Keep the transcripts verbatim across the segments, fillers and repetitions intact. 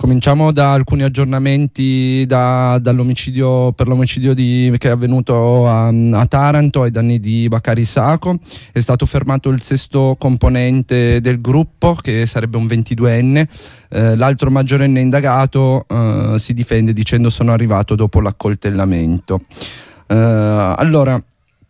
cominciamo da alcuni aggiornamenti da, dall'omicidio per l'omicidio di, che è avvenuto a, a Taranto ai danni di Bakary Sacco. È stato fermato il sesto componente del gruppo, che sarebbe un ventiduenne. Eh, l'altro maggiorenne indagato eh, si difende dicendo: sono arrivato dopo l'accoltellamento. Eh, allora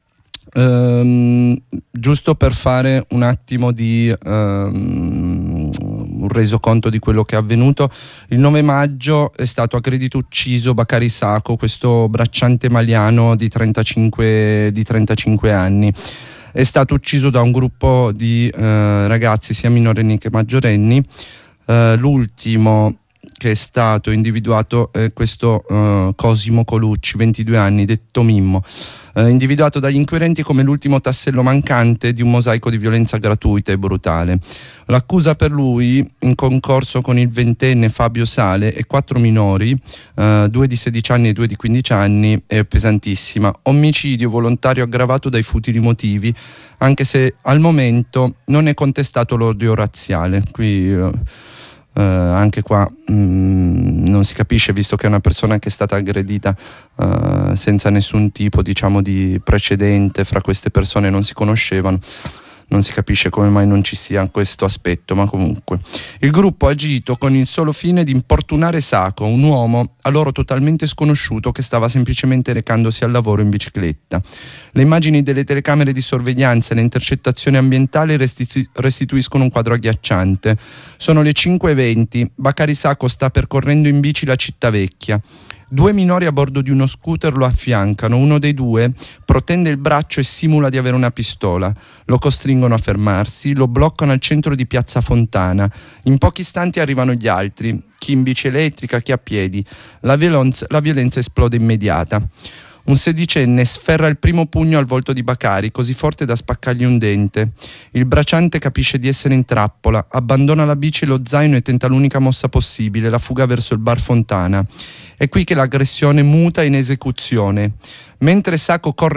ehm, giusto per fare un attimo di ehm, un resoconto di quello che è avvenuto, il nove maggio è stato aggredito, ucciso Bakary Sacco, questo bracciante maliano di trentacinque, di trentacinque anni. È stato ucciso da un gruppo di eh, ragazzi sia minorenni che maggiorenni. Uh, l'ultimo che è stato individuato è questo uh, Cosimo Colucci, ventidue anni, detto Mimmo, uh, individuato dagli inquirenti come l'ultimo tassello mancante di un mosaico di violenza gratuita e brutale. L'accusa per lui, in concorso con il ventenne Fabio Sale e quattro minori, uh, due di sedici anni e due di quindici anni, è pesantissima: omicidio volontario aggravato dai futili motivi, anche se al momento non è contestato l'odio razziale. Qui uh, Uh, anche qua mh, non si capisce, visto che è una persona che è stata aggredita uh, senza nessun tipo, diciamo, di precedente, fra queste persone non si conoscevano, non si capisce come mai non ci sia questo aspetto. Ma comunque il gruppo ha agito con il solo fine di importunare Sacco, un uomo a loro totalmente sconosciuto che stava semplicemente recandosi al lavoro in bicicletta. Le immagini delle telecamere di sorveglianza e le intercettazioni ambientali restitu- restituiscono un quadro agghiacciante. Sono le cinque e venti, Bakary Sacco sta percorrendo in bici la città vecchia. Due minori a bordo di uno scooter lo affiancano. Uno dei due protende il braccio e simula di avere una pistola. Lo costringono a fermarsi, lo bloccano al centro di Piazza Fontana. In pochi istanti arrivano gli altri, chi in bici elettrica, chi a piedi. La violenza, la violenza esplode immediata. Un sedicenne sferra il primo pugno al volto di Bakary, così forte da spaccargli un dente. Il bracciante capisce di essere in trappola, abbandona la bici e lo zaino e tenta l'unica mossa possibile, la fuga verso il bar Fontana. È qui che l'aggressione muta in esecuzione. Mentre Sacco corre